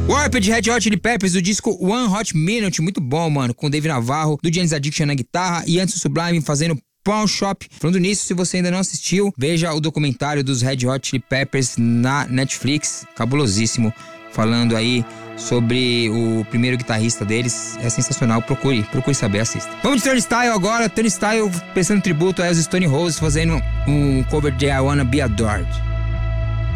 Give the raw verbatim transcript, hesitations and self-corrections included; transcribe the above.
Warped, Red Hot Chili Peppers, o disco One Hot Minute, muito bom, mano, com Dave Navarro, do Jane's Addiction na guitarra e antes o Sublime fazendo Pawn Shop. Falando nisso, se você ainda não assistiu, veja o documentário dos Red Hot Chili Peppers na Netflix, cabulosíssimo, falando aí sobre o primeiro guitarrista deles. É sensacional, procure, procure saber, assista. Vamos de Turnstile agora, Turnstile prestando tributo aí aos Stone Roses, fazendo um cover de I Wanna Be Adored.